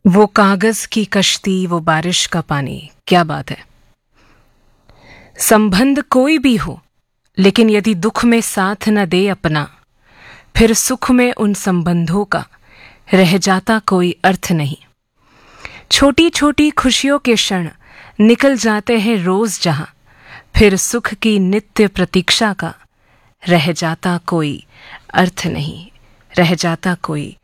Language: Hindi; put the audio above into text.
वो कागज की कश्ती, वो बारिश का पानी, क्या बात है। संबंध कोई भी हो, लेकिन यदि दुख में साथ न दे अपना, फिर सुख में उन संबंधों का रह जाता कोई अर्थ नहीं। छोटी छोटी खुशियों के क्षण निकल जाते हैं रोज जहां, फिर सुख की नित्य प्रतीक्षा का रह जाता कोई अर्थ नहीं, रह जाता कोई